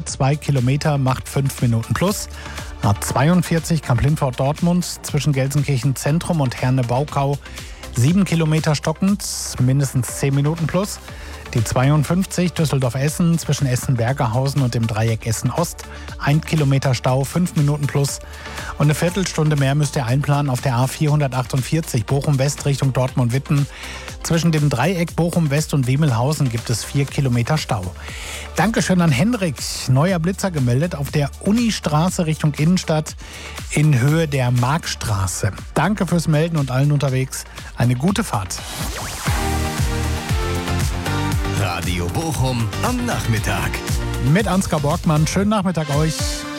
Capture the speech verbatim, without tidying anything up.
zwei Kilometer, macht fünf Minuten plus. A zweiundvierzig Kamp-Lindfort-Dortmund zwischen Gelsenkirchen Zentrum und Herne-Baukau, sieben Kilometer stockend, mindestens zehn Minuten plus. Die zweiundfünfzig Düsseldorf-Essen zwischen Essen-Bergerhausen und dem Dreieck Essen-Ost, ein Kilometer Stau, fünf Minuten plus. Und eine Viertelstunde mehr müsst ihr einplanen auf der A vierhundertachtundvierzig Bochum-West Richtung Dortmund-Witten. Zwischen dem Dreieck Bochum-West und Wemelhausen gibt es vier Kilometer Stau. Dankeschön an Henrik. Neuer Blitzer gemeldet auf der Unistraße Richtung Innenstadt in Höhe der Markstraße. Danke fürs Melden und allen unterwegs eine gute Fahrt. Radio Bochum am Nachmittag. Mit Ansgar Borgmann. Schönen Nachmittag euch.